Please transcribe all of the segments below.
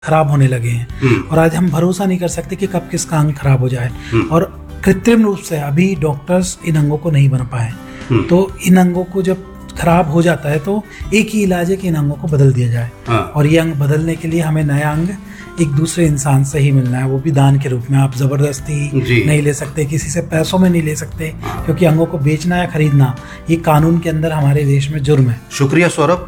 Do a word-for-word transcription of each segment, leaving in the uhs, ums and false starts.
खराब होने लगे हैं और आज हम भरोसा नहीं कर सकते कि कब किसका अंग खराब हो जाए। और कृत्रिम रूप से अभी डॉक्टर्स इन अंगों को नहीं बना पाए। तो इन अंगों को जब खराब हो जाता है तो एक ही इलाज है कि इन अंगों को बदल दिया जाए। हाँ। और ये अंग बदलने के लिए हमें नया अंग एक दूसरे इंसान से ही मिलना है, वो भी दान के रूप में। आप जबरदस्ती नहीं ले सकते, किसी से पैसों में नहीं ले सकते, क्योंकि अंगों को बेचना या खरीदना ये कानून के अंदर हमारे देश में जुर्म है। शुक्रिया सौरभ।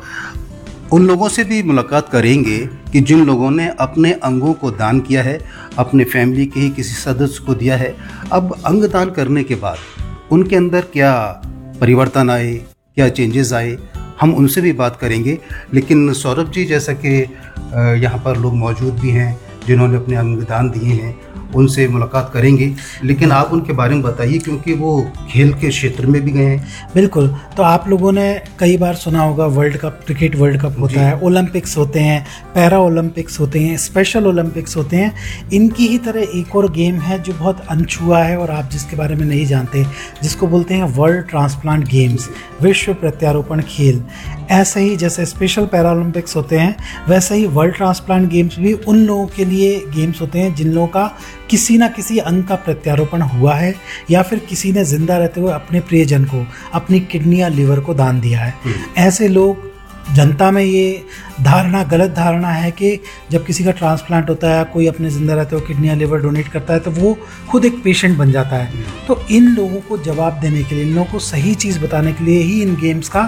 उन लोगों से भी मुलाकात करेंगे कि जिन लोगों ने अपने अंगों को दान किया है, अपने फैमिली के ही किसी सदस्य को दिया है। अब अंग दान करने के बाद उनके अंदर क्या परिवर्तन आए, क्या चेंजेस आए, हम उनसे भी बात करेंगे। लेकिन सौरभ जी, जैसा कि यहाँ पर लोग मौजूद भी हैं जिन्होंने अपने अंग दान दिए हैं, उनसे मुलाकात करेंगे। लेकिन आप उनके बारे में बताइए, क्योंकि वो खेल के क्षेत्र में भी गए हैं। बिल्कुल। तो आप लोगों ने कई बार सुना होगा world cup, cricket world cup होता है, ओलंपिक्स होते हैं, पैरा ओलंपिक्स होते हैं, स्पेशल ओलंपिक्स होते हैं। इनकी ही तरह एक और गेम है जो बहुत अनछुआ है और आप जिसके बारे में नहीं जानते, जिसको बोलते हैं वर्ल्ड ट्रांसप्लांट गेम्स, विश्व प्रत्यारोपण खेल। ऐसे ही जैसे स्पेशल पैरा ओलंपिक्स होते हैं, वैसे ही वर्ल्ड ट्रांसप्लांट गेम्स भी उन लोगों के लिए गेम्स होते हैं जिन लोगों का किसी ना किसी अंग का प्रत्यारोपण हुआ है या फिर किसी ने जिंदा रहते हुए अपने प्रियजन को अपनी किडनी या लिवर को दान दिया है। ऐसे लोग, जनता में ये धारणा, गलत धारणा है कि जब किसी का ट्रांसप्लांट होता है, कोई अपने जिंदा रहते हुए किडनी या लिवर डोनेट करता है तो वो खुद एक पेशेंट बन जाता है। तो इन लोगों को जवाब देने के लिए, इन लोगों को सही चीज़ बताने के लिए ही इन गेम्स का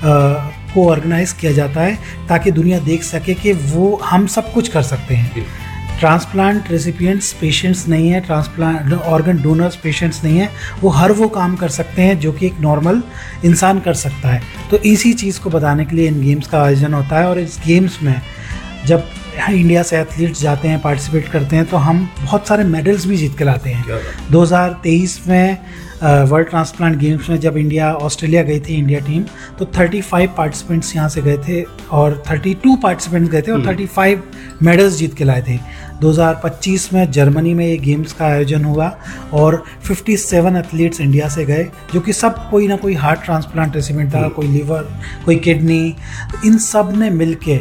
आ, को ऑर्गेनाइज किया जाता है, ताकि दुनिया देख सके कि वो हम सब कुछ कर सकते हैं। ट्रांसप्लांट रेसिपिएंट्स पेशेंट्स नहीं है, ट्रांसप्लांट ऑर्गन डोनर्स पेशेंट्स नहीं है, वो हर वो काम कर सकते हैं जो कि एक नॉर्मल इंसान कर सकता है। तो इसी चीज़ को बताने के लिए इन गेम्स का आयोजन होता है। और इस गेम्स में जब इंडिया से एथलीट्स जाते हैं, पार्टिसिपेट करते हैं, तो हम बहुत सारे मेडल्स भी जीत के लाते हैं। दो हज़ार तेईस में वर्ल्ड ट्रांसप्लांट गेम्स में जब इंडिया ऑस्ट्रेलिया गई थी, इंडिया टीम, तो पैंतीस पार्टिसिपेंट्स यहाँ से गए थे और बत्तीस पार्टिसिपेंट्स गए थे और पैंतीस मेडल्स जीत के लाए थे। दो हज़ार पच्चीस में जर्मनी में ये गेम्स का आयोजन हुआ और सत्तावन एथलीट्स इंडिया से गए, जो कि सब कोई ना कोई हार्ट ट्रांसप्लांट रेसिपिएंट था, कोई लिवर, कोई किडनी। इन सब ने मिलके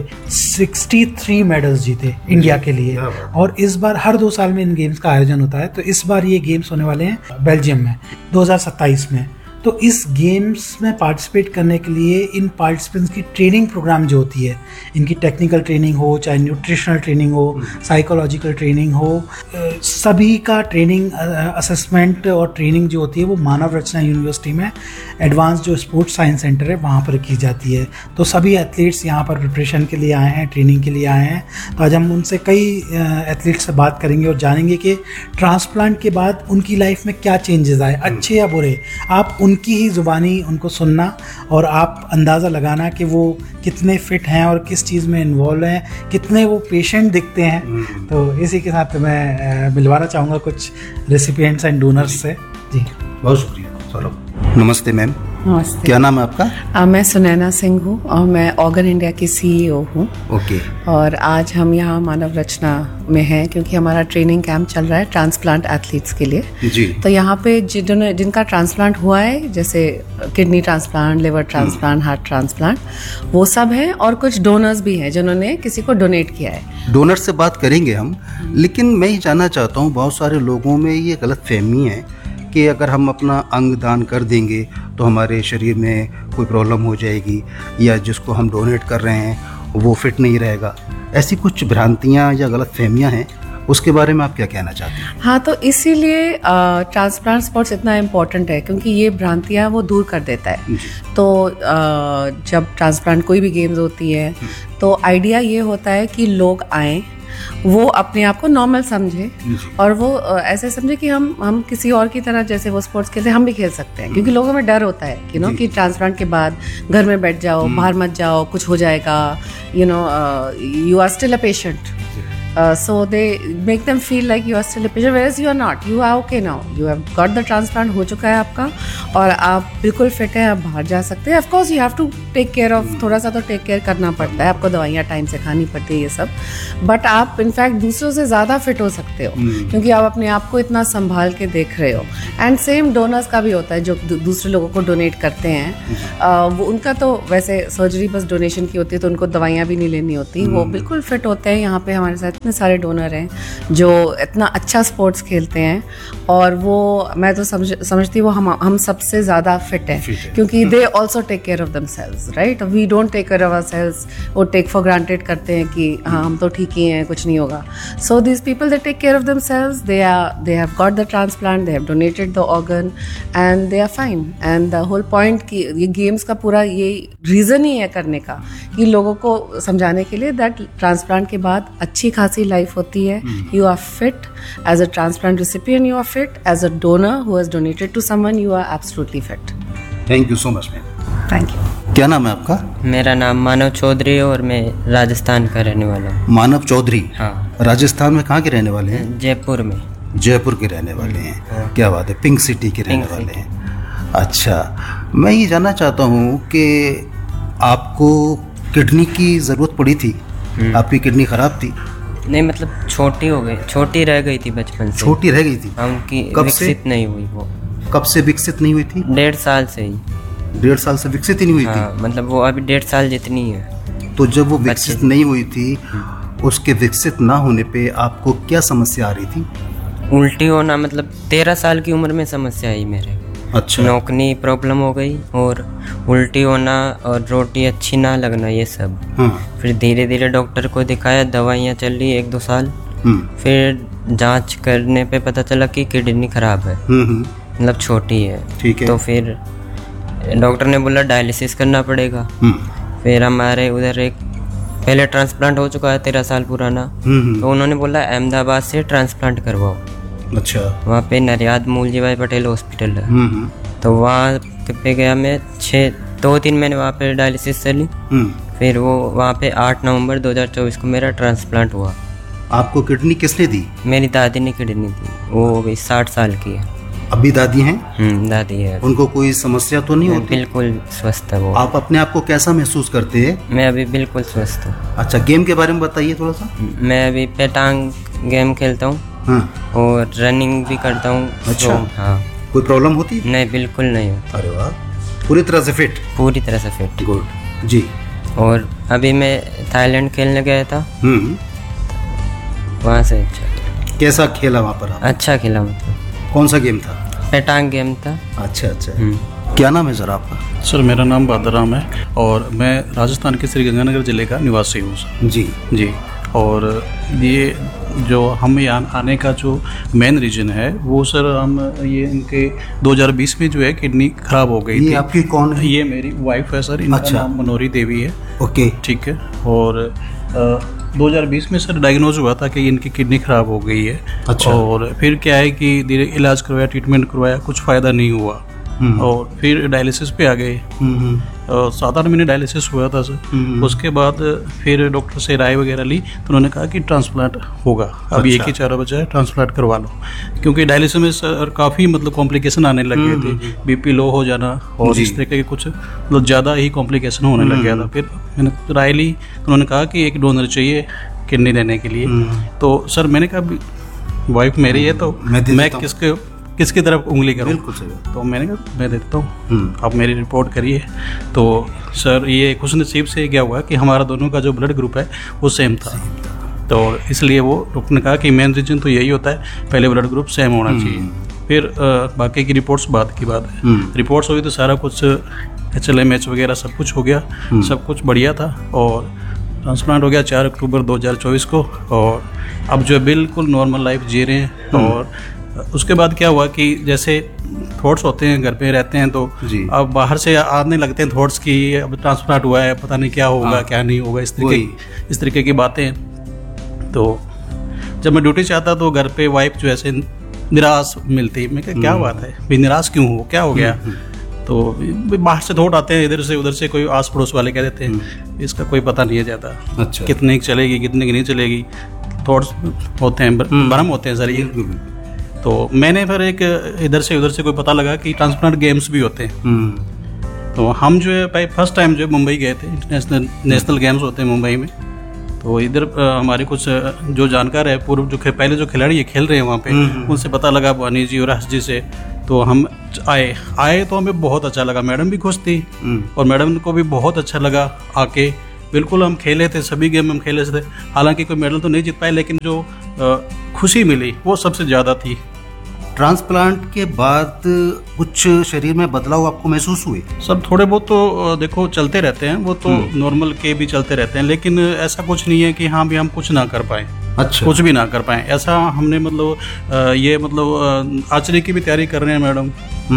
तिरसठ मेडल्स जीते इंडिया के लिए। और इस बार हर दो साल में इन गेम्स का आयोजन होता है, तो इस बार ये गेम्स होने वाले हैं बेल्जियम में दो हज़ार सत्ताईस में। तो इस गेम्स में पार्टिसिपेट करने के लिए इन पार्टिसिपेंट्स की ट्रेनिंग प्रोग्राम जो होती है, इनकी टेक्निकल ट्रेनिंग हो, चाहे न्यूट्रिशनल ट्रेनिंग हो, साइकोलॉजिकल ट्रेनिंग हो, सभी का ट्रेनिंग असेसमेंट और ट्रेनिंग जो होती है वो मानव रचना यूनिवर्सिटी में एडवांस जो स्पोर्ट्स साइंस सेंटर है वहाँ पर की जाती है। तो सभी एथलीट्स यहाँ पर प्रिपरेशन के लिए आए हैं, ट्रेनिंग के लिए आए हैं। तो आज हम उनसे कई एथलीट्स से बात करेंगे और जानेंगे कि ट्रांसप्लांट के बाद उनकी लाइफ में क्या चेंजेस आए, अच्छे या बुरे। आप उनकी ही ज़ुबानी उनको सुनना और आप अंदाज़ा लगाना कि वो कितने फिट हैं और किस चीज़ में इन्वॉल्व हैं, कितने वो पेशेंट दिखते हैं। तो इसी के साथ मैं मिलवाना चाहूँगा कुछ रेसिपिएंट्स एंड डोनर्स से। जी, बहुत शुक्रिया सौरभ। नमस्ते मैम। नमस्ते। क्या नाम है आपका? आ, मैं सुनैना सिंह हूँ और मैं ऑर्गन इंडिया की सीईओ हूँ। ओके। और आज हम यहाँ मानव रचना में हैं क्योंकि हमारा ट्रेनिंग कैंप चल रहा है ट्रांसप्लांट एथलीट्स के लिए। जी। तो यहाँ पे जिन्होंने जिनका ट्रांसप्लांट हुआ है, जैसे kidney transplant, liver transplant, heart transplant, वो सब हैं। और कुछ डोनर्स भी हैं जिन्होंने किसी को डोनेट किया है। डोनर से बात करेंगे हम, लेकिन मैं ये जानना चाहता हूँ, बहुत सारे लोगों में ये गलत फहमी है कि अगर हम अपना अंग दान कर देंगे तो हमारे शरीर में कोई प्रॉब्लम हो जाएगी, या जिसको हम डोनेट कर रहे हैं वो फिट नहीं रहेगा। ऐसी कुछ भ्रांतियाँ या गलत फहमियाँ हैं, उसके बारे में आप क्या कहना चाहते हैं? हाँ, तो इसीलिए ट्रांसप्लांट स्पोर्ट्स इतना इम्पोर्टेंट है क्योंकि ये भ्रांतियाँ वो दूर कर देता है। तो आ, जब ट्रांसप्लांट कोई भी गेम्स होती है तो आइडिया ये होता है कि लोग आएँ, वो अपने आप को नॉर्मल समझे और वो ऐसे समझे कि हम हम किसी और की तरह, जैसे वो स्पोर्ट्स खेलते हैं, हम भी खेल सकते हैं। क्योंकि लोगों में डर होता है कि नो कि ट्रांसप्लांट के बाद घर में बैठ जाओ, बाहर मत जाओ, कुछ हो जाएगा, you know you are still a patient. Uh, so they make them feel like you are still a patient, whereas you are not. You are okay now. You have got the transplant, हो चुका है आपका और आप बिल्कुल fit हैं, आप बाहर जा सकते हैं. Of course you have to take care of, थोड़ा सा तो टेक केयर करना पड़ता है, आपको दवाइयाँ टाइम से खानी पड़ती है ये सब, बट आप इनफैक्ट दूसरों से ज़्यादा फिट हो सकते हो क्योंकि आप अपने आप को इतना संभाल के देख रहे हो. एंड सेम डोनर्स का भी होता है जो दूसरे लोगों को डोनेट करते हैं. uh, वो उनका तो वैसे सर्जरी बस डोनेशन की होती है तो उनको दवाइयाँ भी नहीं लेनी होती, वो बिल्कुल फिट होते हैं. यहाँ पे हमारे साथ इतने सारे डोनर हैं जो इतना अच्छा स्पोर्ट्स खेलते हैं और वो मैं तो समझ समझती हूँ हम हम सबसे ज़्यादा फिट हैं क्योंकि they also take care of themselves, right. We don't take care of ourselves, वो टेक फॉर ग्रांटेड करते हैं कि हाँ हम तो ठीक ही हैं, कुछ नहीं होगा. So these people they take care of themselves, they are they have got the transplant, they have donated the organ and they are fine. And the whole point कि ये गेम्स का पूरा ये रीज़न ही है करने का कि लोगों को समझाने के लिए दैट ट्रांसप्लांट के बाद अच्छी खासी लाइफ होती है. You are fit as a transplant recipient, you are fit as a donor who has donated to someone, you are absolutely fit. Thank you so much ma'am. Thank you. क्या नाम है आपका? मेरा नाम मानव चौधरी है और मैं राजस्थान का रहने वाला हूँ. मानव चौधरी? हाँ. राजस्थान में कहाँ के रहने वाले हैं? जयपुर में. जयपुर के रहने वाले हैं. हाँ. क्या बात है, पिंक सिटी के रहने वाले हैं. अच्छा, मैं ये जानना चाहता हूँ कि आपको किडनी की ज़रूरत पड़ी थी? आपकी किडनी ख़राब थी? नहीं, मतलब छोटी हो गई, छोटी रह गई थी बचपन से. छोटी रह गई थी? उनकी विकसित नहीं हुई. वो कब से विकसित नहीं हुई थी? डेढ़ साल से ही. डेढ़ साल से विकसित ही नहीं हुई हाँ, थी? मतलब वो अभी डेढ़ साल जितनी है. तो जब वो विकसित नहीं हुई थी, उसके विकसित ना होने पे आपको क्या समस्या आ रही थी? उल्टी होना, मतलब तेरह साल की उम्र में समस्या आई मेरे. अच्छा. नौकनी प्रॉब्लम हो गई और उल्टी होना और रोटी अच्छी ना लगना, ये सब. हाँ. फिर धीरे धीरे डॉक्टर को दिखाया, दवाइयाँ चल रही एक दो साल. फिर जांच करने पे पता चला कि किडनी खराब है, मतलब छोटी है. ठीक है. तो फिर डॉक्टर ने बोला डायलिसिस करना पड़ेगा. फिर हमारे उधर एक पहले ट्रांसप्लांट हो चुका है तेरह साल पुराना, तो उन्होंने बोला अहमदाबाद से ट्रांसप्लांट करवाओ. अच्छा. वहाँ पे नरियाद मूलजी भाई पटेल हॉस्पिटल है, तो वहाँ पे गया मैं. छः दो तीन महीने वहाँ पे डायलिसिस चली. फिर वो वहाँ पे आठ नवंबर दो हज़ार चौबीस को मेरा ट्रांसप्लांट हुआ. आपको किडनी किसने दी? मेरी दादी ने किडनी दी. वो हो गई साठ साल की है. अभी दादी हैं? हम्म, दादी है. उनको कोई समस्या तो नहीं होती? बिल्कुल स्वस्थ है वो. आप अपने आप को कैसा महसूस करते हैं? मैं अभी बिल्कुल स्वस्थ हूँ. अच्छा, गेम के बारे में बताइए थोड़ा सा. मैं अभी पेटांग गेम खेलता हूँ. हाँ. और रनिंग भी करता हूँ. अच्छा. तो, हाँ. कोई प्रॉब्लम होती है? नहीं, बिल्कुल नहीं होती. अरे वाह, पूरी तरह से फिट? पूरी तरह से फिट. गुड जी. और अभी मैं थाईलैंड खेलने गया था. हम्म. वहाँ से अच्छा. कैसा खेला वहाँ पर आप? अच्छा खेला. मतलब कौन सा गेम था? पेटांग गेम था. अच्छा अच्छा. क्या नाम है सर आपका? सर मेरा नाम बादराम है और मैं राजस्थान के श्रीगंगानगर ज़िले का निवासी हूँ सर. जी जी. और ये जो हम यहाँ आने का जो मेन रीज़न है वो सर, हम ये इनके दो हज़ार बीस में जो है किडनी ख़राब हो गई ये थी. आपकी कौन है? ये मेरी वाइफ है सर. इनका अच्छा. नाम मनोरी देवी है. ओके. ठीक है. और दो हज़ार बीस में सर डायग्नोज हुआ था कि इनकी किडनी ख़राब हो गई है. अच्छा. और फिर क्या है कि धीरे इलाज करवाया, ट्रीटमेंट करवाया, कुछ फ़ायदा नहीं हुआ. और फिर डायलिसिस पे आ गए. सात आठ महीने डायलिसिस हुआ था सर. उसके बाद फिर डॉक्टर से राय वगैरह ली तो उन्होंने कहा कि ट्रांसप्लांट होगा. अब एक ही चारा बचा है, ट्रांसप्लांट करवा लो. क्योंकि डायलिसिस में सर काफ़ी मतलब कॉम्प्लिकेशन आने लग गए थे. बीपी लो हो जाना और इस तरीके के कुछ मतलब ज़्यादा ही कॉम्प्लिकेशन होने लग गया था. फिर मैंने राय ली तो उन्होंने कहा कि एक डोनर चाहिए किडनी देने के लिए. तो सर मैंने कहा वाइफ मेरी है तो मैं किसके किसकी तरफ उंगली करूं? बिल्कुल सही. तो मैंने कहा मैं देता हूँ, आप मेरी रिपोर्ट करिए. तो सर ये खुश नसीब से क्या हुआ कि हमारा दोनों का जो ब्लड ग्रुप है वो सेम था. तो इसलिए वो डॉक्टर ने कहा कि मेन रीजन तो यही होता है, पहले ब्लड ग्रुप सेम होना चाहिए. फिर आ, बाकी की रिपोर्ट्स बाद की बात है. रिपोर्ट्स हुई तो सारा कुछ एच एल एम एच वगैरह सब कुछ हो गया, सब कुछ बढ़िया था. और ट्रांसप्लांट हो गया चार अक्टूबर दो हज़ार चौबीस को. और अब जो है बिल्कुल नॉर्मल लाइफ जी रहे हैं. और उसके बाद क्या हुआ कि जैसे थॉट्स होते हैं, घर पे रहते हैं तो अब बाहर से आने लगते हैं थॉट्स की अब ट्रांसप्लांट हुआ है, पता नहीं क्या होगा. हाँ. क्या नहीं होगा, इस तरीके इस तरीके की बातें. तो जब मैं ड्यूटी से आता तो घर पे वाइफ जो ऐसे निराश मिलती. मैं क्या क्या बात है भाई, निराश क्यों हो, क्या हो गया? तो बाहर से थोट आते हैं, इधर से उधर से, कोई आस पड़ोस वाले कह देते हैं इसका कोई पता नहीं है ज़्यादा. अच्छा. कितने की चलेगी, कितने की नहीं चलेगी. थॉट्स होते हैं, भ्रम होते हैं सर ये। तो मैंने फिर एक इधर से उधर से कोई पता लगा कि ट्रांसप्लांट गेम्स भी होते हैं। तो हम जो है फर्स्ट टाइम जो है मुंबई गए थे, इंटरनेशनल नेशनल गेम्स होते हैं मुंबई में। तो इधर हमारे कुछ जो जानकार है, पूर्व जो पहले जो खिलाड़ी ये खेल रहे हैं वहाँ पे, उनसे पता लगा वानी जी और हर्ष जी से। तो हम आए आए तो हमें बहुत अच्छा लगा, मैडम भी खुश थी और मैडम को भी बहुत अच्छा लगा आके। बिल्कुल हम खेले थे, सभी गेम हम खेले थे, हालांकि कोई मेडल तो नहीं जीत पाए, लेकिन जो खुशी मिली वो सबसे ज़्यादा थी। ट्रांसप्लांट के बाद कुछ शरीर में बदलाव आपको महसूस हुए? सब थोड़े बहुत तो देखो चलते रहते हैं, वो तो नॉर्मल के भी चलते रहते हैं, लेकिन ऐसा कुछ नहीं है कि हाँ भी हम कुछ ना कर पाए। अच्छा। कुछ भी ना कर पाए ऐसा हमने मतलब ये मतलब आर्चरी की भी तैयारी कर रहे हैं मैडम,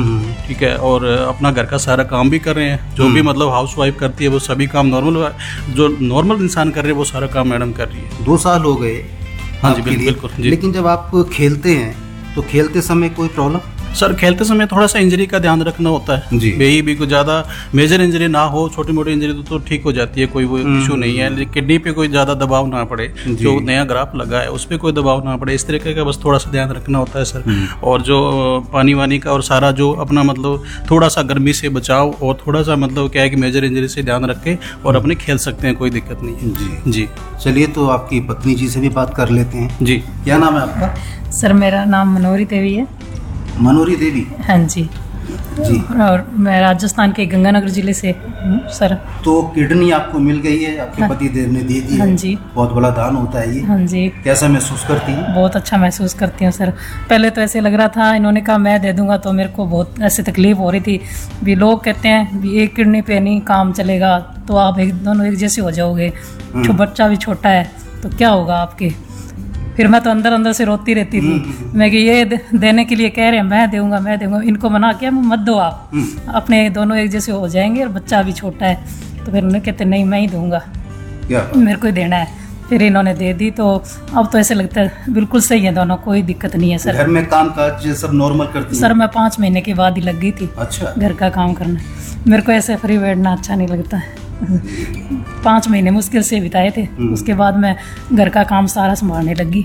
ठीक है, और अपना घर का सारा काम भी कर रहे हैं। जो भी मतलब हाउस वाइफ करती है वो सभी काम नॉर्मल, जो नॉर्मल इंसान कर रहे हैं वो सारा काम मैडम कर रही है। दो साल हो गए। हाँ जी बिल्कुल। लेकिन जब आप खेलते हैं तो खेलते समय कोई प्रॉब्लम? सर खेलते समय थोड़ा सा इंजरी का ध्यान रखना होता है जी। यही भी कोई ज़्यादा मेजर इंजरी ना हो, छोटी मोटी इंजरी तो, तो ठीक हो जाती है, कोई वो इशू नहीं है। किडनी पे कोई ज़्यादा दबाव ना पड़े, जो नया ग्राफ लगा है उस पर कोई दबाव ना पड़े, इस तरीके का बस थोड़ा सा ध्यान रखना होता है सर। और जो पानी वानी का और सारा जो अपना मतलब थोड़ा सा गर्मी से बचाव और थोड़ा सा मतलब क्या है कि मेजर इंजरी से ध्यान रख के और अपने खेल सकते हैं, कोई दिक्कत नहीं है जी। जी चलिए, तो आपकी पत्नी जी से भी बात कर लेते हैं। जी, क्या नाम है आपका? सर मेरा नाम मनोहरी देवी है। मनोहरी देवी? हाँ जी जी। और मैं राजस्थान के गंगानगर जिले से हूँ सर। तो किडनी आपको मिल गई है, आपके पति देव ने दे दी है। हाँ जी। बहुत बड़ा दान होता है ये। हाँ जी। कैसा महसूस करती है? बहुत अच्छा महसूस करती हूँ सर। पहले तो ऐसे लग रहा था, इन्होंने कहा मैं दे दूंगा, तो मेरे को बहुत ऐसे तकलीफ हो रही थी भी। लोग कहते हैं भी एक किडनी पे नहीं काम चलेगा, तो आप एक दोनों एक जैसे हो जाओगे, जो बच्चा भी छोटा है तो क्या होगा आपके। फिर मैं तो अंदर अंदर से रोती रहती थी, मैं कि ये देने के लिए कह रहे हैं, मैं दूंगा मैं दूंगा, इनको मना किया मत दो आप, अपने दोनों एक जैसे हो जाएंगे और बच्चा भी छोटा है। तो फिर उन्होंने कहते नहीं मैं ही दूंगा, मेरे को ही देना है। फिर इन्होंने दे दी, तो अब तो ऐसे लगता है बिल्कुल सही है दोनों, कोई दिक्कत नहीं है सर। घर में काम काज सब नॉर्मल करती सर? मैं पाँच महीने के बाद ही लग गई थी। अच्छा। घर का काम करना, मेरे को ऐसे फ्री बैठना अच्छा नहीं लगता है। पाँच महीने मुश्किल से बिताए थे, उसके बाद मैं घर का काम सारा संभालने लगी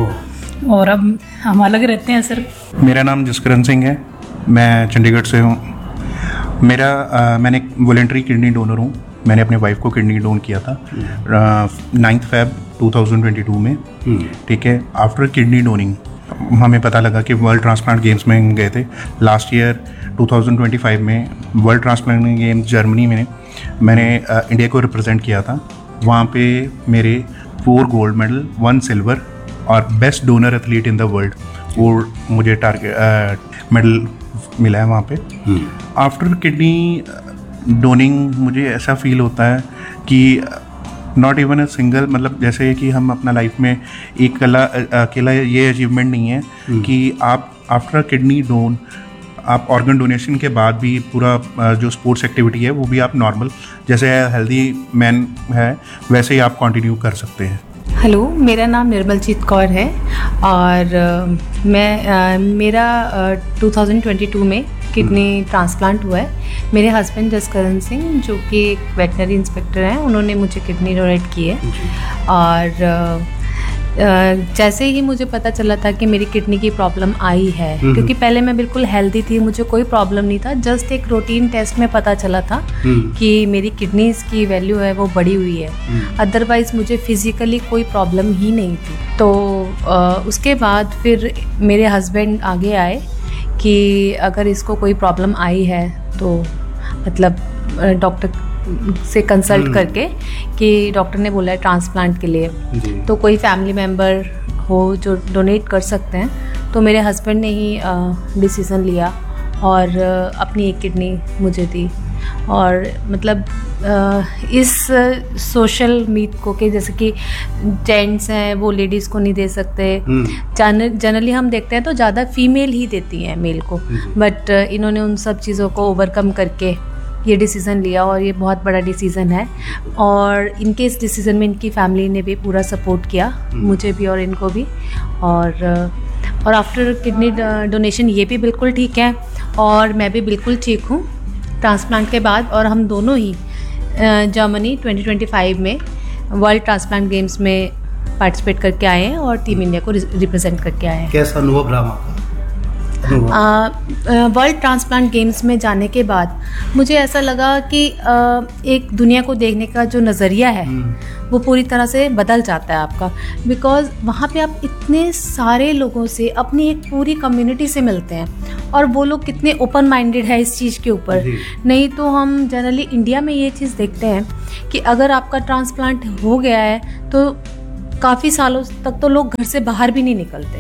और अब हम अलग रहते हैं सर। मेरा नाम जसकरण सिंह है, मैं चंडीगढ़ से हूँ। मेरा आ, मैंने वॉलेंटरी किडनी डोनर हूँ। मैंने अपने वाइफ को किडनी डोन किया था ninth Feb two thousand twenty two में, ठीक है। आफ्टर किडनी डोनिंग हमें पता लगा कि वर्ल्ड ट्रांसप्लांट गेम्स में गए थे last year two thousand twenty five में। वर्ल्ड ट्रांसप्लांट गेम्स जर्मनी में मैंने आ, इंडिया को रिप्रेजेंट किया था। वहाँ पे मेरे four gold medal, one silver और best donor athlete in the world, वो मुझे टारगेट मेडल मिला है वहाँ पे। आफ्टर किडनी डोनिंग मुझे ऐसा फील होता है कि नॉट इवन अ सिंगल, मतलब जैसे कि हम अपना लाइफ में एक कला अकेला ये अचीवमेंट नहीं है कि आप आफ्टर किडनी डोन, आप ऑर्गन डोनेशन के बाद भी पूरा जो स्पोर्ट्स एक्टिविटी है वो भी आप नॉर्मल जैसे हेल्दी मैन है वैसे ही आप कंटिन्यू कर सकते हैं। हेलो, मेरा नाम निर्मलजीत कौर है और uh, मैं uh, मेरा uh, two thousand twenty two में किडनी ट्रांसप्लांट हुआ है। मेरे हस्बैंड जसकरण सिंह जो कि एक वेटनरी इंस्पेक्टर हैं, उन्होंने मुझे किडनी डोनेट की है। और uh, जैसे ही मुझे पता चला था कि मेरी किडनी की प्रॉब्लम आई है, क्योंकि पहले मैं बिल्कुल हेल्दी थी, मुझे कोई प्रॉब्लम नहीं था, जस्ट एक रूटीन टेस्ट में पता चला था कि मेरी किडनीज की वैल्यू है वो बढ़ी हुई है, अदरवाइज मुझे फिजिकली कोई प्रॉब्लम ही नहीं थी। तो आ, उसके बाद फिर मेरे हस्बैंड आगे आए कि अगर इसको कोई प्रॉब्लम आई है तो मतलब डॉक्टर से कंसल्ट करके कि डॉक्टर ने बोला है ट्रांसप्लांट के लिए, तो कोई फैमिली मेम्बर हो जो डोनेट कर सकते हैं। तो मेरे हस्बैंड ने ही डिसीज़न लिया और आ, अपनी एक किडनी मुझे दी। और मतलब आ, इस सोशल मीट को कि जैसे कि जेंट्स हैं वो लेडीज़ को नहीं दे सकते, जनरली हम देखते हैं तो ज़्यादा फीमेल ही देती हैं मेल को, बट इन्होंने उन सब चीज़ों को ओवरकम करके ये डिसीज़न लिया और ये बहुत बड़ा डिसीज़न है। और इनके इस डिसीज़न में इनकी फैमिली ने भी पूरा सपोर्ट किया, मुझे भी और इनको भी। और और आफ्टर किडनी डोनेशन ये भी बिल्कुल ठीक है और मैं भी बिल्कुल ठीक हूँ ट्रांसप्लांट के बाद। और हम दोनों ही जर्मनी ट्वेंटी ट्वेंटी फाइव में वर्ल्ड ट्रांसप्लांट गेम्स में पार्टिसिपेट करके आए हैं और टीम इंडिया को रिप्रेजेंट करके आए हैं। कैसा अनुभव रहा आपका? वर्ल्ड ट्रांसप्लांट गेम्स में जाने के बाद मुझे ऐसा लगा कि आ, एक दुनिया को देखने का जो नज़रिया है वो पूरी तरह से बदल जाता है आपका, बिकॉज़ वहाँ पे आप इतने सारे लोगों से, अपनी एक पूरी कम्युनिटी से मिलते हैं और वो लोग कितने ओपन माइंडेड है इस चीज़ के ऊपर। नहीं तो हम जनरली इंडिया में ये चीज़ देखते हैं कि अगर आपका ट्रांसप्लांट हो गया है तो काफ़ी सालों तक तो लोग घर से बाहर भी नहीं निकलते,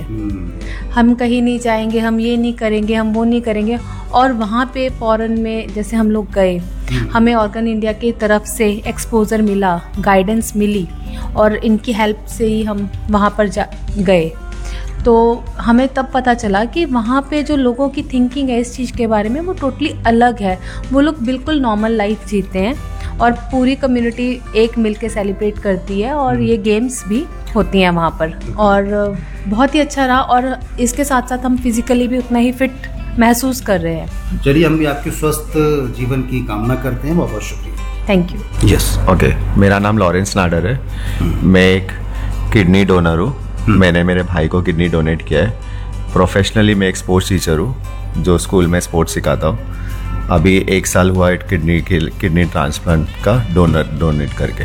हम कहीं नहीं जाएंगे, हम ये नहीं करेंगे, हम वो नहीं करेंगे। और वहाँ पे फॉरेन में जैसे हम लोग गए, हमें ऑर्गन इंडिया की तरफ से एक्सपोजर मिला, गाइडेंस मिली और इनकी हेल्प से ही हम वहाँ पर जा गए। तो हमें तब पता चला कि वहाँ पे जो लोगों की थिंकिंग है इस चीज़ के बारे में वो टोटली अलग है। वो लोग बिल्कुल नॉर्मल लाइफ जीते हैं और पूरी कम्युनिटी एक मिल के सेलिब्रेट करती है और ये गेम्स भी होती हैं वहाँ पर, और बहुत ही अच्छा रहा। और इसके साथ साथ हम फिज़िकली भी उतना ही फिट महसूस कर रहे हैं। चलिए, हम भी आपके स्वस्थ जीवन की कामना करते हैं। बहुत बहुत शुक्रिया। Thank you. Yes, okay. मेरा नाम लॉरेंस नाडर है, मैं एक किडनी डोनर हूँ। मैंने मेरे भाई को किडनी डोनेट किया है। प्रोफेशनली मैं एक स्पोर्ट्स टीचर हूँ जो स्कूल में स्पोर्ट्स सिखाता हूँ। अभी एक साल हुआ है किडनी के किडनी ट्रांसप्लांट का डोनर डोनेट करके।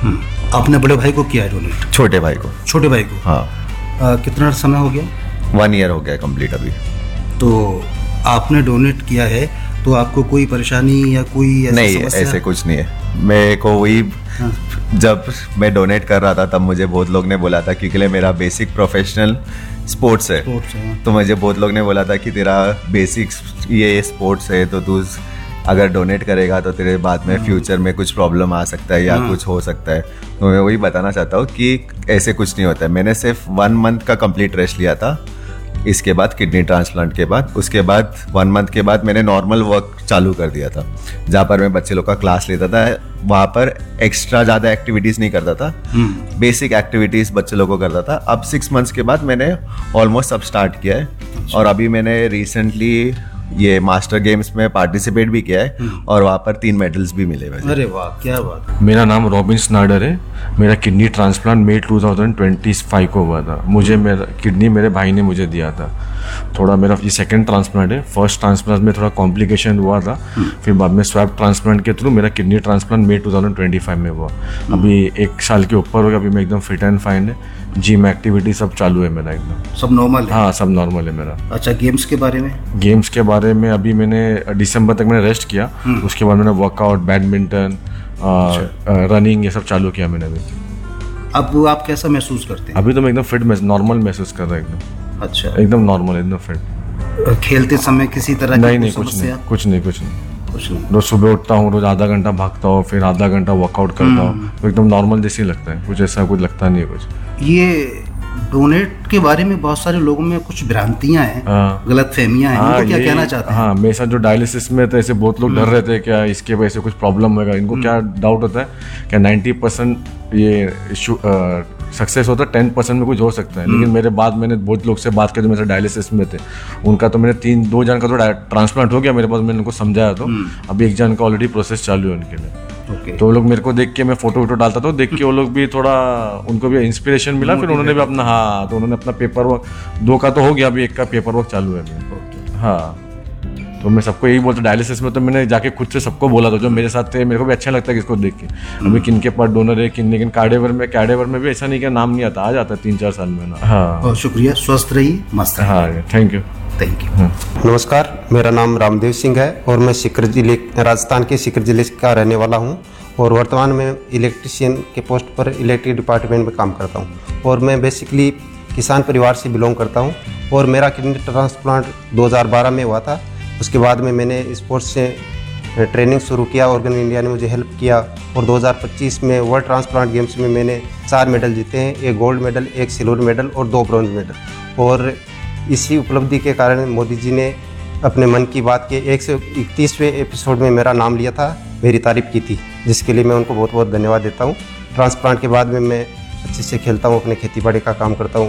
आपने बड़े भाई को किया है डोनेट? छोटे भाई को। छोटे भाई को, हाँ। आ, कितना समय हो गया? वन ईयर हो गया कंप्लीट अभी। तो आपने डोनेट किया है तो आपको कोई परेशानी या कोई ऐसी नहीं? समस्या? ऐसे कुछ नहीं है। मेरे को वही हाँ। जब मैं डोनेट कर रहा था तब मुझे बहुत लोग ने बोला था, क्योंकि मेरा बेसिक प्रोफेशनल स्पोर्ट्स है, स्पोर्ट्स है, तो मुझे बहुत लोग ने बोला था कि तेरा बेसिक ये स्पोर्ट्स है तो तू अगर डोनेट करेगा तो तेरे बाद में फ्यूचर में कुछ प्रॉब्लम आ सकता है या कुछ हो सकता है। तो मैं वही बताना चाहता हूँ कि ऐसे कुछ नहीं होता है। मैंने सिर्फ वन मंथ का कंप्लीट रेस्ट लिया था इसके बाद, किडनी ट्रांसप्लांट के बाद। उसके बाद वन मंथ के बाद मैंने नॉर्मल वर्क चालू कर दिया था, जहाँ पर मैं बच्चे लोग का क्लास लेता था। वहाँ पर एक्स्ट्रा ज़्यादा एक्टिविटीज़ नहीं करता था, बेसिक एक्टिविटीज़ बच्चे लोगों को करता था। अब सिक्स मंथ्स के बाद मैंने ऑलमोस्ट सब स्टार्ट किया है। और अभी मैंने रिसेंटली ये मास्टर गेम्स में पार्टिसिपेट भी किया है और वहाँ पर तीन मेडल्स भी मिले मुझे। अरे वाह, क्या बात। मेरा नाम रॉबिन स्नाइडर है। मेरा किडनी ट्रांसप्लांट मई टू थाउजेंड ट्वेंटी फाइव को हुआ था। मुझे मेरा किडनी मेरे भाई ने मुझे दिया था। थोड़ा मेरा ये सेकंड ट्रांसप्लांट है। फर्स्ट ट्रांसप्लांट में थोड़ा कॉम्प्लिकेशन हुआ था, फिर बाद में स्वैप ट्रांसप्लांट के थ्रू मेरा किडनी ट्रांसप्लांट मई टू थाउजेंड ट्वेंटी फाइव में हुआ। अभी एक साल के ऊपर हो गया। अभी मैं एकदम फिट एंड फाइन है। जिम एक्टिविटी सब चालू है मेरा एकदम। सब नॉर्मल है? हाँ, सब नॉर्मल है मेरा। अच्छा, गेम्स के बारे में? गेम्स के बारे में अभी मैंने दिसंबर तक मैंने रेस्ट किया। उसके बाद मैंने वर्कआउट, बैडमिंटन, रनिंग, ये सब चालू किया मैंने अभी। अब आप कैसा महसूस करते हैं? अभी तो मैं एकदम फिट, नॉर्मल महसूस कर रहा हूँ एकदम। अच्छा, एकदम नॉर्मल, एकदम फिट। खेलते समय किसी तरह नहीं नहीं कुछ नहीं कुछ नहीं कुछ नहीं कुछ नहीं रोज सुबह उठता हूँ, रोज आधा घंटा भागता हूँ, फिर आधा घंटा वर्कआउट करता हूँ, तो एकदम नॉर्मल जैसे ही लगता है। कुछ ऐसा कुछ लगता नहीं है कुछ। ये डोनेट के बारे में बहुत सारे लोगों में कुछ भ्रांतियां हैं, गलत फहमियां हैं, इनको क्या कहना चाहते हैं? हाँ, मेरे साथ जो डायलिसिस में थे ऐसे बहुत लोग डर रहे थे क्या इसके वजह से कुछ प्रॉब्लम होगा। इनको क्या डाउट होता है क्या नाइन्टी परसेंट ये सक्सेस होता है, टेन परसेंट में कुछ हो सकता है। लेकिन मेरे बाद मैंने बहुत लोग से बात की जो मेरे डायलिसिस में थे, उनका तो मैंने तीन दो जन का तो ट्रांसप्लांट हो गया मेरे पास। मैंने उनको समझाया तो अभी एक जन का ऑलरेडी प्रोसेस चालू है उनके लिए। Okay. तो वो लोग मेरे को देख के, मैं फोटो वोटो डालता था, देख के वो लोग भी थोड़ा, उनको भी इंस्पिरेशन मिला। फिर उन्होंने भी अपना, हाँ, तो उन्होंने अपना पेपर वर्क, दो का तो हो गया, अभी एक का पेपर वर्क चालू है। okay. हाँ, तो मैं सबको यही बोलता, डायलिसिस में तो मैंने जाके खुद से सबको बोला था जो मेरे साथ थे। मेरे को भी अच्छा लगता है किसको देख के अभी किन के पास डोनर है किन। लेकिन कार्डेवर में कार्डेवर में भी ऐसा नहीं कि नाम नहीं आता, आ जाता है तीन चार साल में ना। हाँ, बहुत शुक्रिया, स्वस्थ रहिए, मस्त। हाँ, थैंक यू थैंक यू। नमस्कार, मेरा नाम रामदेव सिंह है और मैं सीकर जिले, राजस्थान के सीकर जिले का रहने वाला हूँ और वर्तमान में इलेक्ट्रिशियन के पोस्ट पर इलेक्ट्रिक डिपार्टमेंट में काम करता हूँ। और मैं बेसिकली किसान परिवार से बिलोंग करता हूँ और मेरा किडनी ट्रांसप्लांट दो हज़ार बारह में हुआ था। उसके बाद में मैंने स्पोर्ट्स से ट्रेनिंग शुरू किया, ऑर्गन इंडिया ने मुझे हेल्प किया और दो हज़ार पच्चीस में वर्ल्ड ट्रांसप्लांट गेम्स में मैंने चार मेडल जीते हैं, एक गोल्ड मेडल, एक सिल्वर मेडल और दो ब्रॉन्ज मेडल। और इसी उपलब्धि के कारण मोदी जी ने अपने मन की बात के एक सौ इकतीसवें एपिसोड में मेरा नाम लिया था, मेरी तारीफ की थी, जिसके लिए मैं उनको बहुत बहुत धन्यवाद देता हूँ। ट्रांसप्लांट के बाद में मैं अच्छे से खेलता हूँ, अपने खेती बाड़ी का काम करता हूँ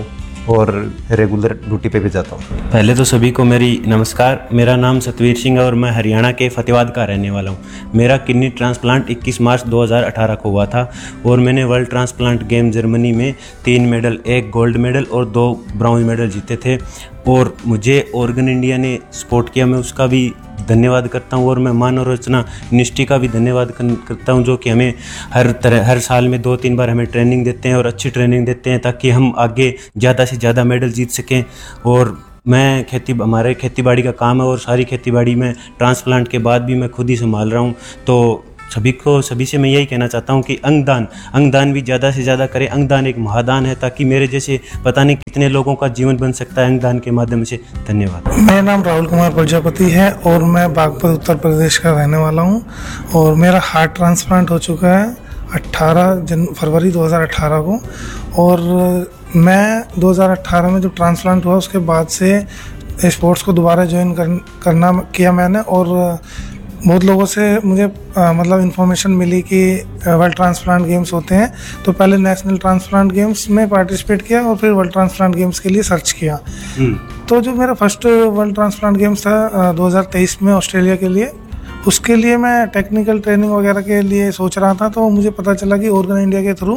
और रेगुलर ड्यूटी पे भी जाता हूँ। पहले तो सभी को मेरी नमस्कार। मेरा नाम सतवीर सिंह है और मैं हरियाणा के फतेहाबाद का रहने वाला हूँ। मेरा किडनी ट्रांसप्लांट इक्कीस मार्च दो हज़ार अठारह को हुआ था और मैंने वर्ल्ड ट्रांसप्लांट गेम जर्मनी में तीन मेडल, एक गोल्ड मेडल और दो ब्रॉन्ज मेडल जीते थे। और मुझे ऑर्गन इंडिया ने सपोर्ट किया, मैं उसका भी धन्यवाद करता हूँ। और मैं मानव रचना यूनिवर्सिटी का भी धन्यवाद करता हूँ, जो कि हमें हर तरह हर साल में दो तीन बार हमें ट्रेनिंग देते हैं और अच्छी ट्रेनिंग देते हैं ताकि हम आगे ज़्यादा से ज़्यादा मेडल जीत सकें। और मैं खेती हमारे खेतीबाड़ी का काम है और सारी खेतीबाड़ी में ट्रांसप्लांट के बाद भी मैं खुद ही संभाल रहा हूँ। तो सभी को सभी से मैं यही कहना चाहता हूँ कि अंगदान अंगदान भी ज़्यादा से ज़्यादा करें। अंगदान एक महादान है, ताकि मेरे जैसे पता नहीं कितने लोगों का जीवन बन सकता है अंगदान के माध्यम से। धन्यवाद। मेरा नाम राहुल कुमार प्रजापति है और मैं बागपत उत्तर प्रदेश का रहने वाला हूँ और मेरा हार्ट ट्रांसप्लांट हो चुका है अट्ठारह जन फरवरी दो हज़ार अठारह को। और मैं दो हज़ार अठारह में जब ट्रांसप्लांट हुआ उसके बाद से स्पोर्ट्स को दोबारा ज्वाइन कर, करना किया मैंने। और बहुत लोगों से मुझे आ, मतलब इन्फॉर्मेशन मिली कि वर्ल्ड ट्रांसप्लांट गेम्स होते हैं, तो पहले नेशनल ट्रांसप्लांट गेम्स में पार्टिसिपेट किया और फिर वर्ल्ड ट्रांसप्लांट गेम्स के लिए सर्च किया। तो जो मेरा फर्स्ट वर्ल्ड ट्रांसप्लांट गेम्स था दो हज़ार तेईस में ऑस्ट्रेलिया के लिए, उसके लिए मैं टेक्निकल ट्रेनिंग वगैरह के लिए सोच रहा था। तो मुझे पता चला कि ऑर्गन इंडिया के थ्रू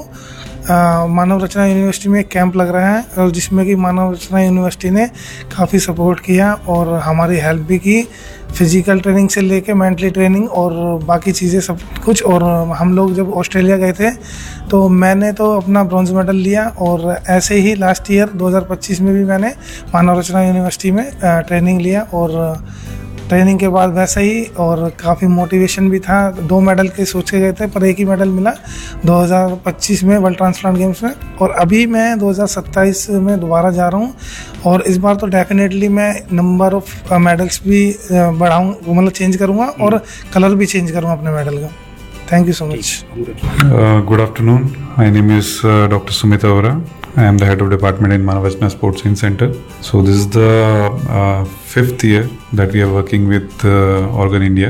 मानव रचना यूनिवर्सिटी में एक कैंप लग रहा है और जिसमें कि मानव रचना यूनिवर्सिटी ने काफ़ी सपोर्ट किया और हमारी हेल्प भी की, फिजिकल ट्रेनिंग से लेके मेंटली ट्रेनिंग और बाकी चीज़ें सब कुछ। और हम लोग जब ऑस्ट्रेलिया गए थे तो मैंने तो अपना ब्रॉन्ज मेडल लिया और ऐसे ही लास्ट ईयर दो हज़ार पच्चीस में भी मैंने मानव रचना यूनिवर्सिटी में ट्रेनिंग लिया और ट्रेनिंग के बाद वैसे ही और काफ़ी मोटिवेशन भी था। दो मेडल के सोच के गए थे पर एक ही मेडल मिला दो हज़ार पच्चीस में वर्ल्ड ट्रांसप्लांट गेम्स में। और अभी मैं दो हज़ार सत्ताईस में दोबारा जा रहा हूँ और इस बार तो डेफिनेटली मैं नंबर ऑफ मेडल्स भी बढ़ाऊँ, मतलब चेंज करूँगा और कलर भी चेंज करूँगा अपने मेडल का। Thank you so much. Uh, good afternoon. My name is uh, Doctor Sumita Ora. I am the head of department in Manavajna Sports Science Center. So this is the uh, fifth year that we are working with uh, Organ India,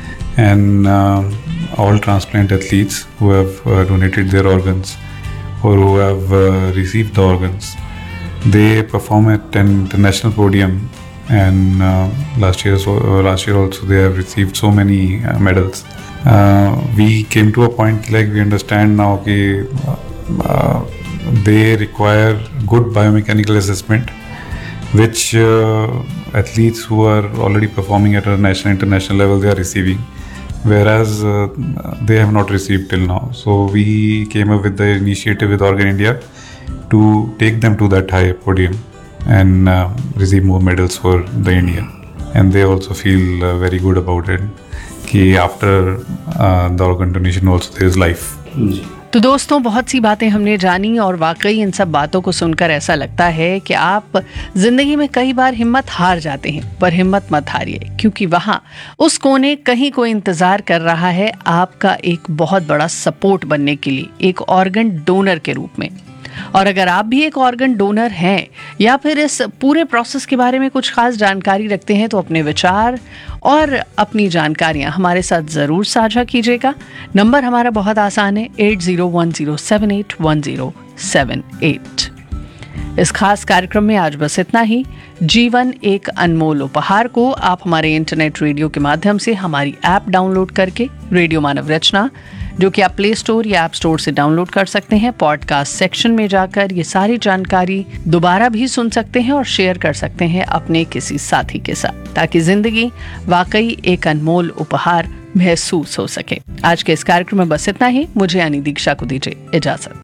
and uh, all transplant athletes who have uh, donated their organs or who have uh, received the organs, they perform at an international podium. And uh, last year, so uh, last year also they have received so many uh, medals. Uh, we came to a point like we understand now that uh, they require good biomechanical assessment, which uh, athletes who are already performing at a national international level they are receiving, whereas uh, they have not received till now. So we came up with the initiative with Organ India to take them to that high podium and uh, receive more medals for the India, and they also feel uh, very good about it. कि after the organ donation also there is life. तो दोस्तों, बहुत सी बातें हमने जानी और वाकई इन सब बातों को सुनकर ऐसा लगता है कि आप जिंदगी में कई बार हिम्मत हार जाते हैं, पर हिम्मत मत हारिए, क्योंकि वहाँ उस कोने कहीं कोई इंतजार कर रहा है आपका एक बहुत बड़ा सपोर्ट बनने के लिए, एक ऑर्गन डोनर के रूप में। और अगर आप भी एक ऑर्गन डोनर हैं या फिर इस पूरे प्रोसेस के बारे में कुछ खास जानकारी रखते हैं, तो अपने विचार और अपनी जानकारियां हमारे साथ ज़रूर साझा कीजिएगा। नंबर हमारा बहुत आसान है, eight zero one zero seven eight one zero seven eight. इस खास कार्यक्रम में आज बस इतना ही। जीवन एक अनमोल उपहार को आप हमारे इंटरनेट रेडियो के माध्यम से हमारी ऐप डाउनलोड करके, रेडियो मानव रचना, जो कि आप प्ले स्टोर या ऐप स्टोर से डाउनलोड कर सकते हैं, पॉडकास्ट सेक्शन में जाकर ये सारी जानकारी दोबारा भी सुन सकते हैं और शेयर कर सकते हैं अपने किसी साथी के साथ, ताकि जिंदगी वाकई एक अनमोल उपहार महसूस हो सके। आज के इस कार्यक्रम में बस इतना ही। मुझे यानी दीक्षा को दीजिए इजाजत।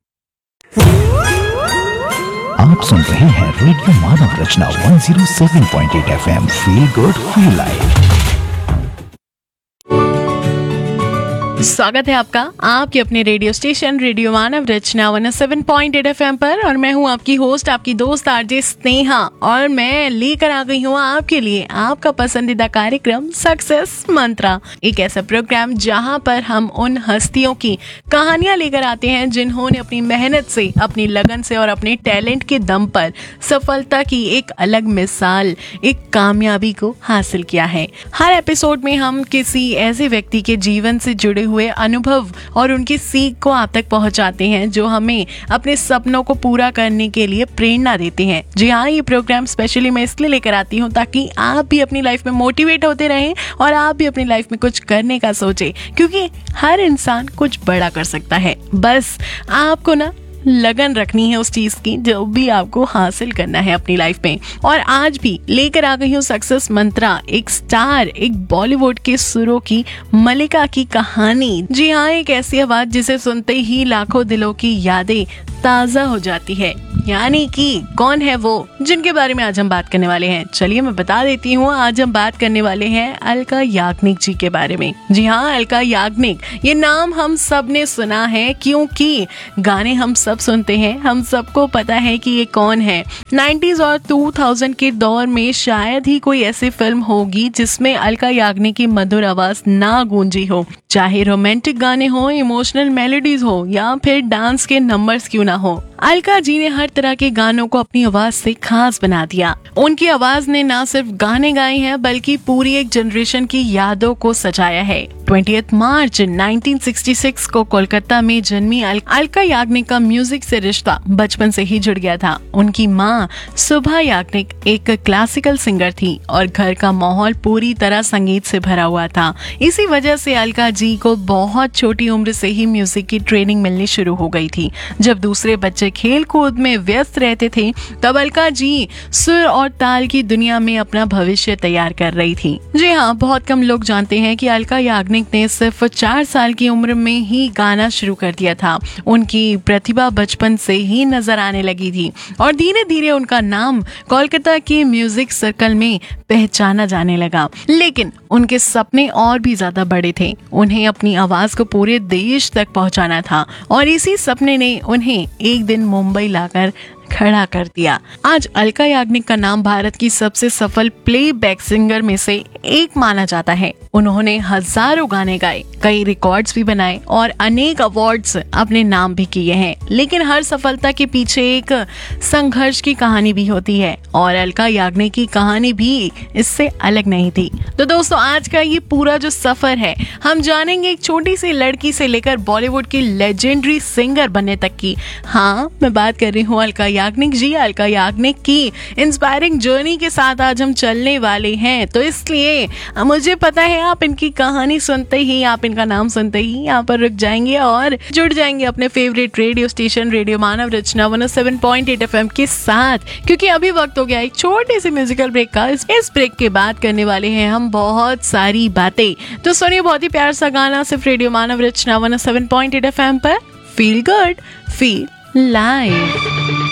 आप सुन रहे हैं रेडियो मानव रचना one zero seven point eight F M. Feel good feel live. स्वागत है आपका आपके अपने रेडियो स्टेशन रेडियो मानव रचना one seven point eight FM पर, और मैं हूं आपकी होस्ट, आपकी दोस्त आरजे स्नेहा, और मैं लेकर आ गई हूं आपके लिए आपका पसंदीदा कार्यक्रम सक्सेस मंत्रा। एक ऐसा प्रोग्राम जहां पर हम उन हस्तियों की कहानियां लेकर आते हैं जिन्होंने अपनी मेहनत से, अपनी लगन से और अपने टैलेंट के दम पर सफलता की एक अलग मिसाल, एक कामयाबी को हासिल किया है। हर एपिसोड में हम किसी ऐसे व्यक्ति के जीवन से जुड़े हुए अनुभव और उनकी सीख को आप तक पहुंचाते हैं, जो हमें अपने सपनों को पूरा करने के लिए प्रेरणा देते हैं। जी हाँ, ये प्रोग्राम स्पेशली मैं इसलिए लेकर आती हूँ ताकि आप भी अपनी लाइफ में मोटिवेट होते रहें और आप भी अपनी लाइफ में कुछ करने का सोचें, क्योंकि हर इंसान कुछ बड़ा कर सकता है। बस आपको ना लगन रखनी है उस चीज की जो भी आपको हासिल करना है अपनी लाइफ में। और आज भी लेकर आ गई हूँ सक्सेस मंत्रा, एक स्टार, एक बॉलीवुड के सुरों की मलिका की कहानी। जी हाँ, एक ऐसी आवाज जिसे सुनते ही लाखों दिलों की यादें ताजा हो जाती है। यानी कि कौन है वो जिनके बारे में आज हम बात करने वाले हैं? चलिए मैं बता देती हूँ, आज हम बात करने वाले हैं अलका याग्निक जी के बारे में। जी हाँ, अलका याग्निक, ये नाम हम सब ने सुना है क्योंकि गाने हम सब सुनते हैं, हम सबको पता है कि ये कौन है। नाइन्टीज और टू थाउज़ेंड के दौर में शायद ही कोई ऐसी फिल्म होगी जिसमें अलका याग्निक की मधुर आवाज ना गूंजी हो, चाहे रोमांटिक गाने हो, इमोशनल मेलोडीज हो या फिर डांस के नंबर्स क्यों ना हो। अलका जी ने हर तरह के गानों को अपनी आवाज से खास बना दिया। उनकी आवाज ने ना सिर्फ गाने गाए हैं बल्कि पूरी एक जनरेशन की यादों को सजाया है। Twentieth March nineteen sixty six को कोलकाता में जन्मी अल, अलका याग्निक का म्यूजिक से रिश्ता बचपन से ही जुड़ गया था। उनकी माँ सुभा याग्निक एक क्लासिकल सिंगर थी और घर का माहौल पूरी तरह संगीत से भरा हुआ था। इसी वजह से अलका जी को बहुत छोटी उम्र से ही म्यूजिक की ट्रेनिंग मिलनी शुरू हो गई थी। जब दूसरे बच्चे खेल कूद में व्यस्त रहते थे तब अलका जी सुर और ताल की दुनिया में अपना भविष्य तैयार कर रही थी। जी हाँ, बहुत कम लोग जानते हैं कि अलका याग्निक ने सिर्फ चार साल की उम्र में ही गाना शुरू कर दिया था। उनकी प्रतिभा बचपन से ही नजर आने लगी थी और धीरे धीरे उनका नाम कोलकाता के म्यूजिक सर्कल में पहचाना जाने लगा। लेकिन उनके सपने और भी ज्यादा बड़े थे। उन्हें अपनी आवाज को पूरे देश तक पहुंचाना था और इसी सपने ने उन्हें एक दिन मुंबई लाकर खड़ा कर दिया। आज अलका याग्निक का नाम भारत की सबसे सफल प्लेबैक सिंगर में से एक माना जाता है। उन्होंने हजारों गाने गाए, कई रिकॉर्ड्स भी बनाए और अनेक अवार्ड्स अपने नाम भी किए हैं। लेकिन हर सफलता के पीछे एक संघर्ष की कहानी भी होती है और अलका याग्निक की कहानी भी इससे अलग नहीं थी। तो दोस्तों, आज का ये पूरा जो सफर है, हम जानेंगे एक छोटी सी लड़की से लेकर बॉलीवुड की लेजेंडरी सिंगर बनने तक की। हाँ, मैं बात कर रही हूँ अलका याग्निक जी। अलका याग्निक की इंस्पायरिंग जर्नी के साथ आज हम चलने वाले हैं, तो इसलिए मुझे पता है आप इनकी कहानी सुनते ही, आप इनका नाम सुनते ही यहाँ पर रुक जाएंगे और जुड़ जाएंगे अपने फेवरेट रेडियो स्टेशन रेडियो मानव रचना one O seven point eight F M के साथ, क्योंकि अभी वक्त हो गया एक छोटे से म्यूजिकल ब्रेक का। इस ब्रेक के बाद करने वाले हैं हम बहुत सारी बातें। तो सुनिए बहुत ही प्यार सा गाना सिर्फ रेडियो मानव रचना one O seven point eight F M पर। Feel good, feel live.